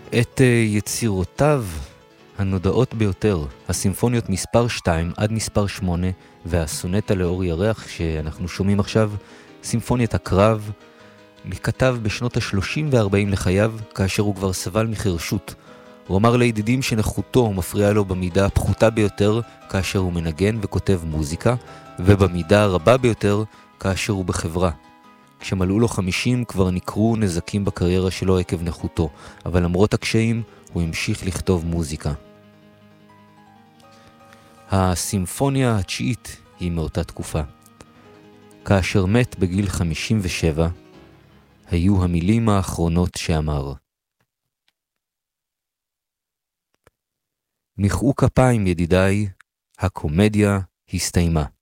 את יצירותיו הנודעות ביותר, הסימפוניות מספר 2 עד מספר 8 והסונטה לאור ירח שאנחנו שומעים עכשיו, סימפוניית הקרב, כתב בשנות ה-30 וה-40 לחייו כאשר הוא כבר סבל מחרשות. הוא אמר לידידים שנכותו מפריעה לו במידה הפחותה ביותר כאשר הוא מנגן וכותב מוזיקה, ובמידה הרבה ביותר כאשר הוא בחברה. כשמלאו לו 50 כבר נקרו נזקים בקריירה שלו עקב נכותו, אבל למרות הקשיים הוא המשיך לכתוב מוזיקה. הסימפוניה התשיעית היא מאותה תקופה. כאשר מת בגיל 57, היו המילים האחרונות שאמר. מחאו כפיים ידידיי, הקומדיה הסתיימה.